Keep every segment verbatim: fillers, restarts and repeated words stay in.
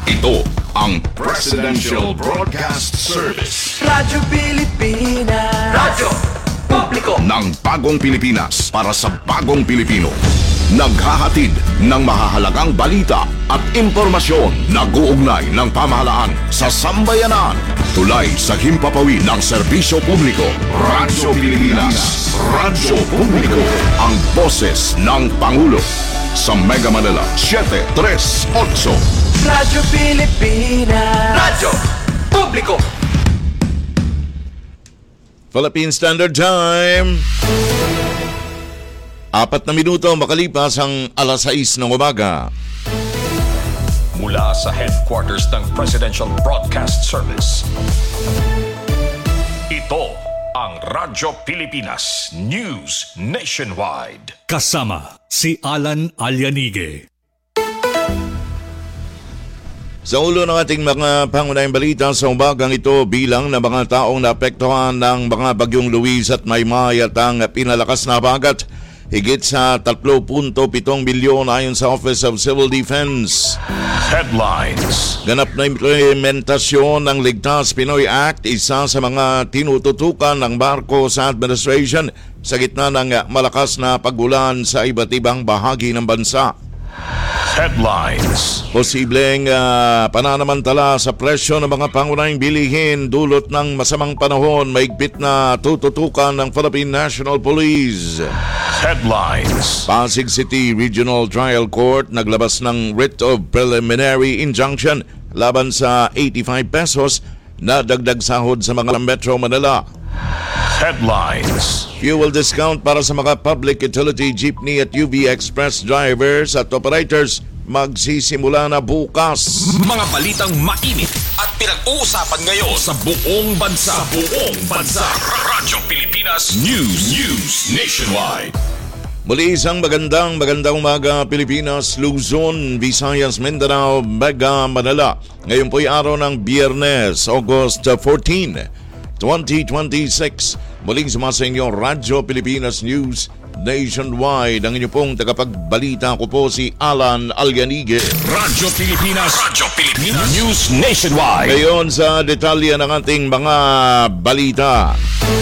Ito ang Presidential Broadcast Service. Radyo Pilipinas. Radyo Publiko ng bagong Pilipinas para sa bagong Pilipino. Naghahatid ng mahahalagang balita at impormasyon na guugnay ng pamahalaan sa sambayanan. Tulay sa himpapawid ng serbisyo publiko. Radyo Pilipinas. Radyo Publiko. Ang boses ng Pangulo. Sa Mega Manila, seven three eight. Radyo Pilipinas. Radyo Publiko. Philippine Standard Time. Apat na minuto makalipas ang alas sais ng umaga. Mula sa headquarters ng Presidential Broadcast Service, ito ang Radyo Pilipinas News Nationwide. Kasama si Alan Alianige. Sa ulo ng ating mga pangunahing balita sa umagang ito, bilang ng mga taong naapektuhan ng mga bagyong Luis at Maymay at ang pinalakas na habagat, higit sa three point seven milyon ayon sa Office of Civil Defense. Headlines. Ganap na implementasyon ng Ligtas Pinoy Act, isa sa mga tinututukan ng Marcos administration sa gitna ng malakas na pagulan sa iba't ibang bahagi ng bansa. Headlines. Posibleng uh, pananamantala sa presyo ng mga pangunahing bilihin dulot ng masamang panahon, maigpit na tututukan ng Philippine National Police. Headlines. Pasig City Regional Trial Court naglabas ng writ of preliminary injunction laban sa eighty-five pesos na dagdag sahod sa mga Metro Manila. Headlines. Fuel discount para sa mga public utility jeepney at U V Express drivers at operators magsisimula na bukas. Mga balitang mainit at pinag-uusapan ngayon sa buong bansa. Sa buong bansa. Radyo Pilipinas News. News Nationwide. Muli isang magandang magandang umaga Pilipinas, Luzon, Visayas, Mindanao, Mega Manila. Ngayon po'y araw ng Biyernes, August fourteenth, twenty twenty-six. Muling sumasa inyo Radyo Pilipinas News Nationwide. Ang inyo pong tagapagbalita ko po si Alan Alianige. Radyo Pilipinas. Radyo Pilipinas News Nationwide. Ngayon sa detalye ng ating mga balita.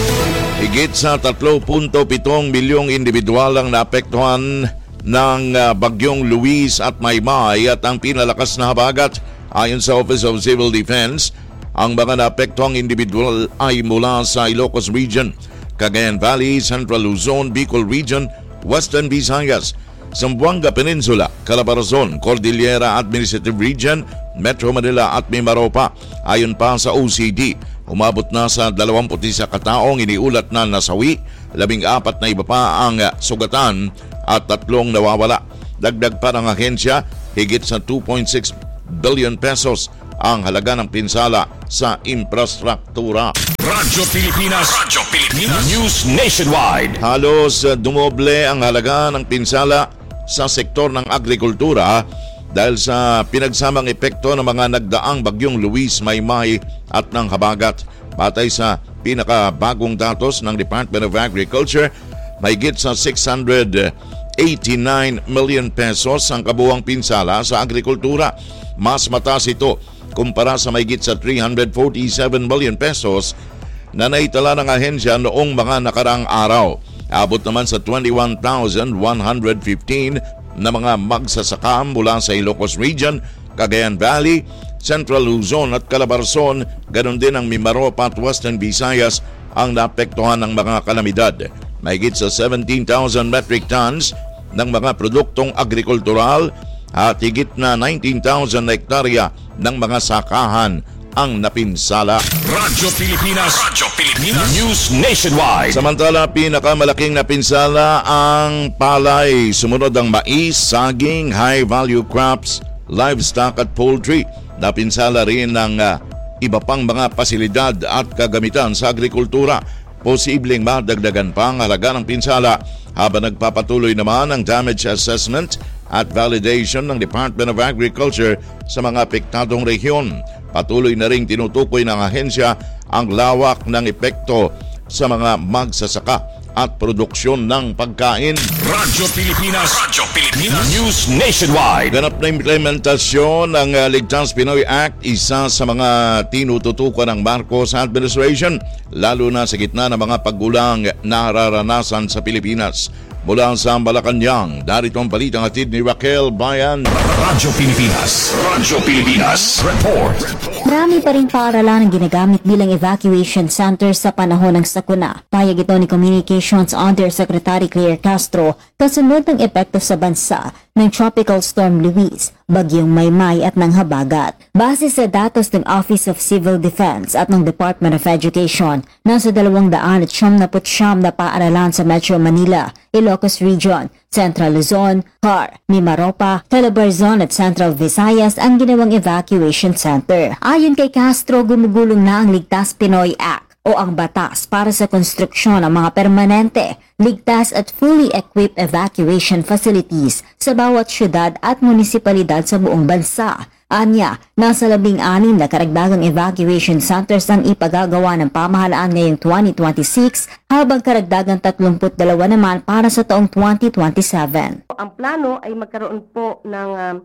Higit sa three point seven milyong individual ang naapektuhan ng bagyong Luis at Maymay at ang pinalakas na habagat. Ayon sa Office of Civil Defense, ang mga naapektuhang individual ay mula sa Ilocos Region, Cagayan Valley, Central Luzon, Bicol Region, Western Visayas, Zamboanga Peninsula, Calabarzon, Cordillera Administrative Region, Metro Manila at Mimaropa. Ayon pa sa O C D, umabot na sa twenty-one kataong iniulat na nasawi, labing apat na iba pa ang sugatan at tatlong nawawala. Dagdag pa ng ahensya, higit sa two point six billion pesos ang halaga ng pinsala sa infrastruktura. Radyo Pilipinas. Radyo Pilipinas News Nationwide. Halos uh, dumoble ang halaga ng pinsala sa sektor ng agrikultura dahil sa pinagsamang epekto ng mga nagdaang bagyong Luis, Maymay at ng habagat. Batay sa pinakabagong datos ng Department of Agriculture, mahigit sa six hundred eighty-nine million pesos ang kabuuang pinsala sa agrikultura. Mas mataas ito kumpara sa mahigit sa three hundred forty-seven million pesos na naitala ng ahensya noong mga nakaraang araw. Abot naman sa twenty-one thousand one hundred fifteen na mga magsasaka mula sa Ilocos Region, Cagayan Valley, Central Luzon at Calabarzon. Ganon din ang Mimaropa at Western Visayas ang naapektuhan ng mga kalamidad. Mahigit sa seventeen thousand metric tons ng mga produktong agrikultural at higit na nineteen thousand hektarya ng mga sakahan ang napinsala. Radyo Pilipinas. Radyo Pilipinas News Nationwide. Samantala, pinakamalaking napinsala ang palay. Sumunod ang mais, saging, high-value crops, livestock at poultry. Napinsala rin ng uh, iba pang mga pasilidad at kagamitan sa agrikultura. Posibleng madagdagan pa ang halaga ng pinsala habang nagpapatuloy naman ang damage assessment at validation ng Department of Agriculture sa mga apektadong rehiyon. Patuloy na ring tinutukoy ng ahensya ang lawak ng epekto sa mga magsasaka at produksyon ng pagkain. Radyo Pilipinas. Radyo Pilipinas. News Nationwide. Ganap na implementasyon ng uh, Ligtas Pinoy Act, isa sa mga tinututukan ng Marcos administration, lalo na sa gitna ng mga paggulang nararanasan sa Pilipinas. Mula sa Malacanang, darito ang balitang hatid ni Raquel Bayan. Radyo Pilipinas. Radyo Pilipinas. Report. Marami pa rin paaralan ang ginagamit bilang evacuation center sa panahon ng sakuna. Payag ito ni Communications Undersecretary Claire Castro kasunod ng epekto sa bansa ng Tropical Storm Luis, Bagyong Maymay at ng Habagat. Base sa datos ng Office of Civil Defense at ng Department of Education, nasa dalawang daan at siyam na putsyam na paaralan sa Metro Manila, Ilocos Region, Central Luzon, C A R, Mimaropa, Calabarzon at Central Visayas ang ginawang evacuation center. Ayon kay Castro, gumugulong na ang Ligtas Pinoy Act o ang batas para sa konstruksyon ng mga permanente, ligtas at fully equipped evacuation facilities sa bawat syudad at munisipalidad sa buong bansa. Anya, nasa labing anim na karagdagang evacuation centers ang ipagagawa ng pamahalaan ngayong twenty twenty-six habang karagdagang tatlumput dalawa naman para sa taong twenty twenty-seven. Ang plano ay magkaroon po ng um,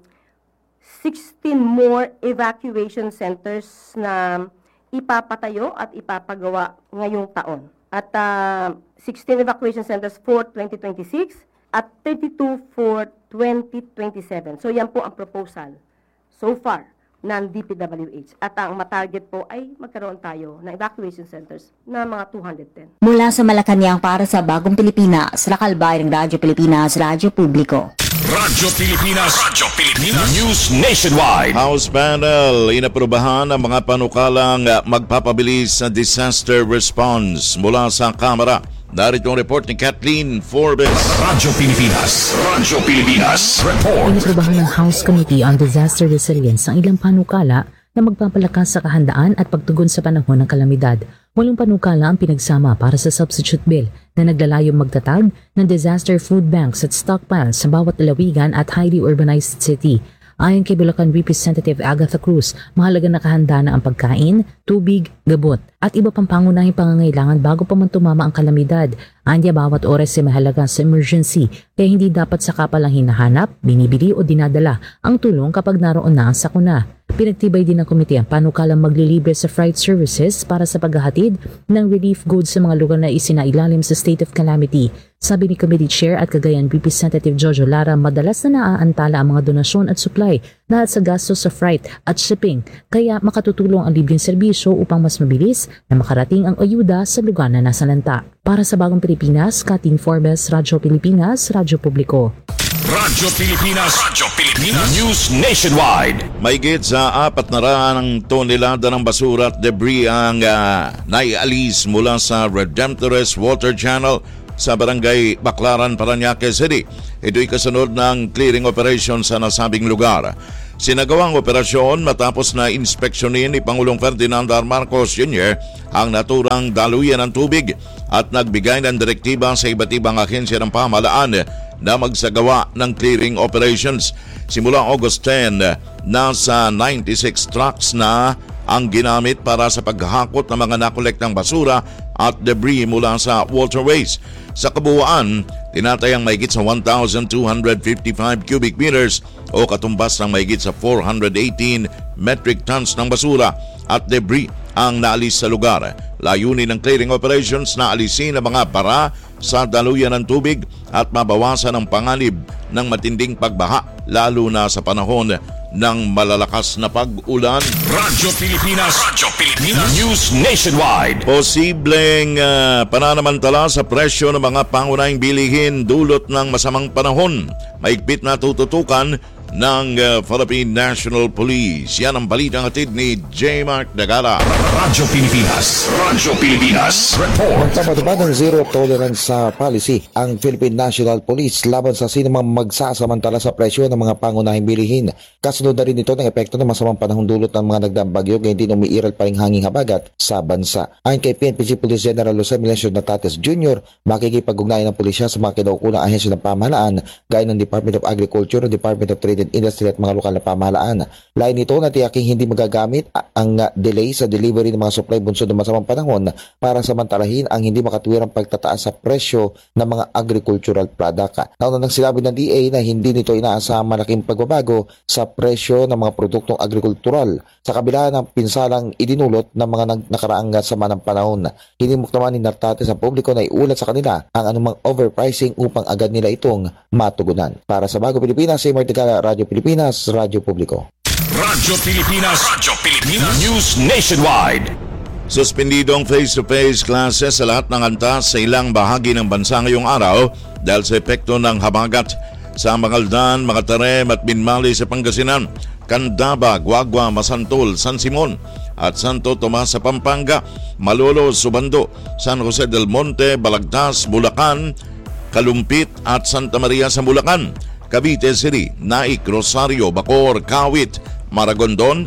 sixteen more evacuation centers na ipapatayo at ipapagawa ngayong taon. At uh, sixteen evacuation centers for twenty twenty-six at thirty-two for twenty twenty-seven. So yan po ang proposal so far ng D P W H. At ang matarget po ay magkaroon tayo ng evacuation centers na mga two hundred ten. Mula sa Malacanang para sa Bagong Pilipinas, Raquel Bayan ng Radyo Pilipinas, Radyo Publiko. Radyo Pilipinas. Radyo Pilipinas. News Nationwide. House panel, inaprubahan ang mga panukalang magpapabilis sa disaster response mula sa Kamara. Narito ang report ni Kathleen Forbes. Radyo Pilipinas. Radyo Pilipinas. Report. Inaprubahan ng House Committee on Disaster Resilience ang ilang panukala na magpapalakas sa kahandaan at pagtugon sa panahon ng kalamidad. Walang panukala ang pinagsama para sa substitute bill na naglalayong magtatag ng disaster food banks at stockpiles sa bawat lalawigan at highly urbanized city. Ayon kay Bulacan Representative Agatha Cruz, mahalaga na kahanda na ang pagkain, tubig, gabot at iba pang pangunahing pangangailangan bago pa man tumama ang kalamidad. Anya bawat oras ay mahalaga sa emergency kaya hindi dapat saka pa lang hinahanap, binibili o dinadala ang tulong kapag naroon na ang sakuna. Pinagtibay din ng komite ang panukalang maglilibre sa freight services para sa paghahatid ng relief goods sa mga lugar na isinailalim sa state of calamity. Sabi ni Committee Chair at Cagayan Representative Jojo Lara, madalas na naaantala ang mga donasyon at supply dahil sa gastos sa freight at shipping, kaya makatutulong ang libreng serbisyo upang mas mabilis na makarating ang ayuda sa lugar na nasalanta. Para sa Bagong Pilipinas, Kathleen Forbes, Radyo Pilipinas, Radyo Publiko. Radyo Pilipinas. Radyo Pilipinas. News Nationwide. Mahigit sa apat na ranang tonelada ng basura at debris ang uh, naialis mula sa Redemptorist Water Channel sa Barangay Baclaran, Parañaque City. Ito'y kasunod ng clearing operation sa nasabing lugar. Sinagawang operasyon matapos na inspeksyonin ni Pangulong Ferdinand R. Marcos Junior ang naturang daluyan ng tubig at nagbigay ng direktiba sa iba't ibang ahensya ng pamahalaan na magsagawa ng clearing operations. Simula August tenth, nasa ninety-six trucks na ang ginamit para sa paghahakot ng mga nakolektang basura at debris mula sa waterways. Sa kabuuan, tinatayang mahigit sa one thousand two hundred fifty-five cubic meters o katumbas ng mahigit sa four hundred eighteen metric tons ng basura at debris ang naalis sa lugar. Layunin ng clearing operations na alisin ang mga bara sa daluyan ng tubig at mabawasan ang panganib ng matinding pagbaha lalo na sa panahon ng malalakas na pag-ulan. Radyo Pilipinas. Radyo Pilipinas. News Nationwide. Posibleng uh, pananamantala sa presyo ng mga pangunahing bilihin dulot ng masamang panahon. Maigpit na tututukan ng uh, Philippine National Police. Yan ang balitang hatid ni J. Mark Dagala. Radyo Pilipinas. Radyo Pilipinas. Report. Magpapatupad ng zero tolerance sa policy ang Philippine National Police laban sa sinumang magsasamantala sa presyo ng mga pangunahing bilihin. Kasunod na rin ito ng epekto ng masamang panahon dulot ng mga nagdaang bagyo kaya hindi umiiral pa ring hanging habagat sa bansa. Ayon kay P N P C Police General Jose Milencio Natates Junior, makikipag-ugnayan ng pulisya sa mga kinaukunang ahensya ng pamahalaan gaya ng Department of Agriculture, Department of Trade private industry at mga lokal na pamahalaan. Lain nito na tiyaking hindi magagamit ang delay sa delivery ng mga supply bunsod ng masamang panahon para samantalahin ang hindi makatuwirang pagtataas sa presyo ng mga agricultural product. Nauna nang sinabi ng D A na hindi nito inaasahang malaking pagbabago sa presyo ng mga produktong agrikultural sa kabila ng pinsalang idinulot ng mga nakaraang sama ng panahon. Hinimok naman ni Nartate sa publiko na iulat sa kanila ang anumang overpricing upang agad nila itong matugunan. Para sa Bagong Pilipinas, si Martigala, Radyo Pilipinas, Radyo Publiko. Radyo Pilipinas, Radyo Pilipinas, News Nationwide. Suspendidong face-to-face classes sa lahat ng antas sa ilang bahagi ng bansa ngayong araw dahil sa epekto ng habagat sa Mangaldan, Makatarem at Binmali sa Pangasinan, Candaba, Guagua, Masantol, San Simon at Santo Tomas sa Pampanga, Malolo, Subando, San Jose del Monte, Balagtas, Bulacan, Kalumpit at Santa Maria sa Bulacan, Cavite City, Naik, Rosario, Bacoor, Kawit, Maragondon,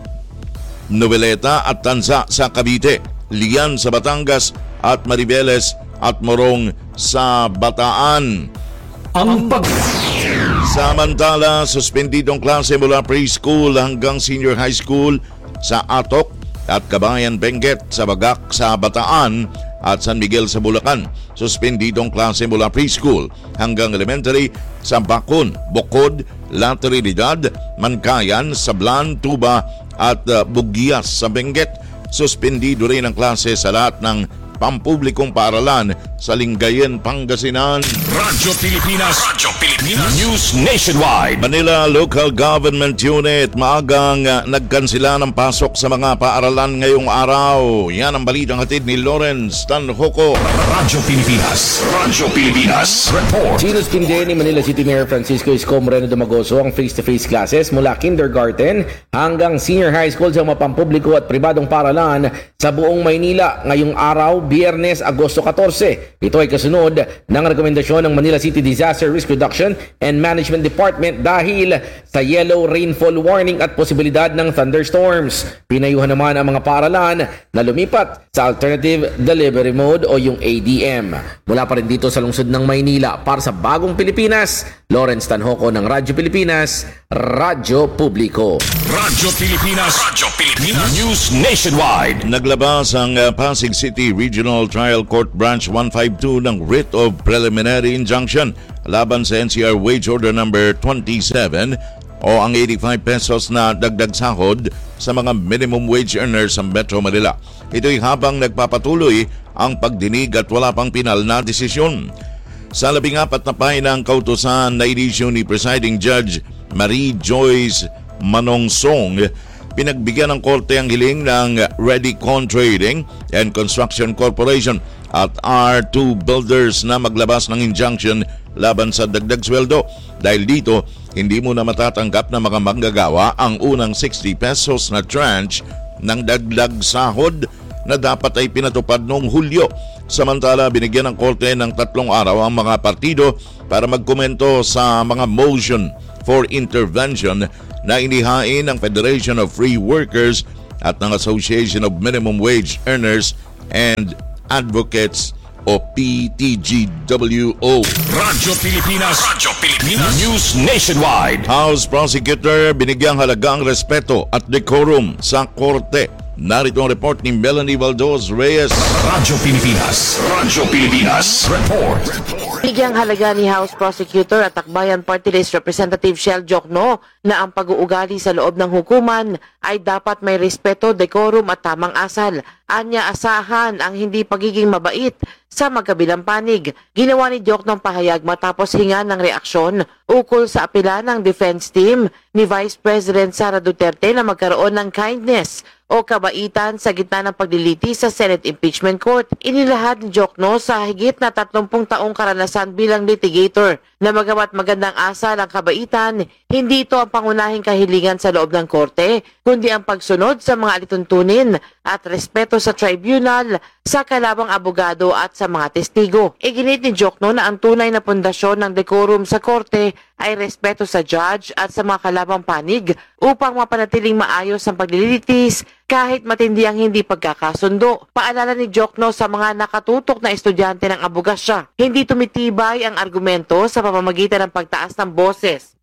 Noveleta at Tanza sa Cavite, Lian sa Batangas at Maribeles at Morong sa Bataan. Ang pag... Samantala, suspendidong klase mula preschool hanggang senior high school sa Atok at Kabayan Benguet sa Bagak sa Bataan at San Miguel sa Bulacan. Suspendidong klase mula preschool hanggang elementary sa Bacon, Bocod, La Trinidad, Mankayan, Sablan, Tuba at uh, Bugias sa Benguet. Suspendido rin ang klase sa lahat ng pampublikong paaralan sa Lingayen, Pangasinan. Radyo Pilipinas, Radyo Pilipinas, News Nationwide. Manila Local Government Unit maagang uh, nagkansila ng pasok sa mga paaralan ngayong araw. Yan ang balitang hatid ni Lawrence Tanhoco. Radyo Pilipinas, Radyo Pilipinas, Report. Sinuspinde ni Manila City Mayor Francisco Isko Moreno Domagoso ang face-to-face classes mula kindergarten hanggang senior high school sa mga pampubliko at pribadong paaralan sa buong Maynila ngayong araw, Biyernes, Agosto fourteen. Ito ay kasunod ng rekomendasyon ng Manila City Disaster Risk Reduction and Management Department dahil sa yellow rainfall warning at posibilidad ng thunderstorms. Pinayuhan naman ang mga paaralan na lumipat sa alternative delivery mode o yung A D M. Mula pa rin dito sa lungsod ng Maynila, para sa Bagong Pilipinas, Lawrence Tanhoco ng Radyo Pilipinas, Radyo Publiko. Radyo Pilipinas, Radyo Pilipinas, News Nationwide. Naglabas ang uh, Pasig City Regional Trial Court Branch one fifty-two ng writ of preliminary injunction laban sa N C R Wage Order number twenty-seven o ang eighty-five pesos na dagdag sahod sa mga minimum wage earners sa Metro Manila. Ito'y habang nagpapatuloy ang pagdinig at wala pang pinal na desisyon. Sa labing apat na pahinang kautusan na inisyu ni Presiding Judge Marie Joyce Manongsong, pinagbigyan ng korte ang hiling ng Redicon Trading and Construction Corporation at R two Builders na maglabas ng injunction laban sa dagdag sweldo. Dahil dito, hindi mo na matatanggap na mga manggagawa ang unang sixty pesos na tranche ng dagdag sahod na dapat ay pinatupad noong Hulyo. Samantala, binigyan ng korte ng tatlong araw ang mga partido para magkomento sa mga motion for intervention na inihain ng Federation of Free Workers at ng Association of Minimum Wage Earners and Advocates o P T G W O. Radyo Pilipinas, Radyo Pilipinas, News Nationwide. House Prosecutor binigyang halaga ang respeto at decorum sa korte. Narito ang report ni Melanie Valdos Reyes. Radyo Pilipinas, Radyo Pilipinas, Report. Bigyang halaga ni House Prosecutor at Akbayan Party List Representative Shell Jokno na ang pag-uugali sa loob ng hukuman ay dapat may respeto, decorum at tamang asal. Anya asahan ang hindi pagiging mabait sa magkabilang panig. Ginawa ni Jokno ang pahayag matapos hinga ng reaksyon ukol sa apela ng defense team ni Vice President Sara Duterte na magkaroon ng kindness o kabaitan sa gitna ng pagliliti sa Senate Impeachment Court. Inilahad ni Jokno sa higit na tatlumpung taong karanasan bilang litigator na magawa't magandang asal ang kabaitan, hindi ito ang pangunahing kahilingan sa loob ng korte, kundi ang pagsunod sa mga alituntunin at respeto sa tribunal, sa kalabang abogado at sa mga testigo. Iginit ni Jokno na ang tunay na pundasyon ng decorum sa korte ay respeto sa judge at sa mga kalabang panig upang mapanatiling maayos ang paglilitis kahit matindi ang hindi pagkakasundo. Paalala ni Jokno sa mga nakatutok na estudyante ng abogasya, hindi tumitibay ang argumento sa pamamagitan ng pagtaas ng boses